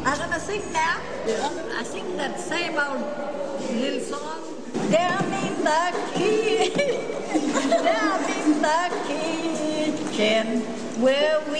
I'm gonna sing now. Yeah. I sing that same old little song. Down in the kitchen, down in the kitchen, where we